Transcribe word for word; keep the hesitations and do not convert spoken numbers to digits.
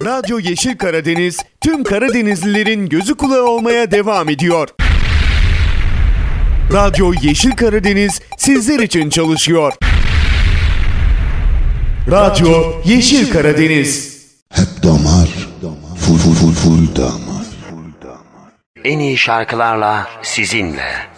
Radyo Yeşil Karadeniz tüm Karadenizlilerin gözü kulağı olmaya devam ediyor. Radyo Yeşil Karadeniz sizler için çalışıyor. Radyo Yeşil Karadeniz. Hep damar, full full full full damar. En iyi şarkılarla sizinle.